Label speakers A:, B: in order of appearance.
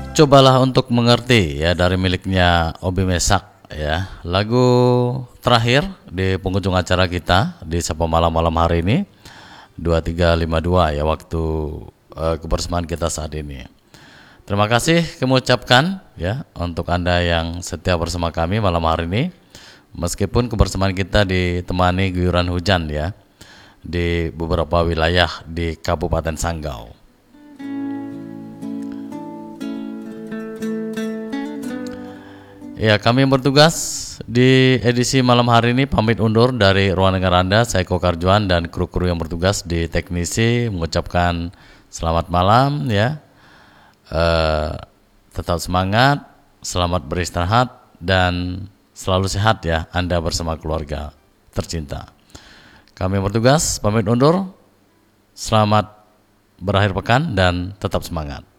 A: Cobalah untuk mengerti ya dari miliknya Obi Mesak ya. Lagu terakhir di penghujung acara kita di Sapa Malam hari ini 23.52 ya waktu kebersamaan kita saat ini. Terima kasih kami ucapkan ya untuk Anda yang setia bersama kami malam hari ini. Meskipun kebersamaan kita ditemani guyuran hujan ya di beberapa wilayah di Kabupaten Sanggau. Ya, kami yang bertugas di edisi malam hari ini pamit undur dari ruang dengar Anda. Saya Kokarjuan dan kru-kru yang bertugas di teknisi mengucapkan selamat malam ya. Tetap semangat, selamat beristirahat dan selalu sehat ya Anda bersama keluarga tercinta. Kami yang bertugas pamit undur. Selamat berakhir pekan dan tetap semangat.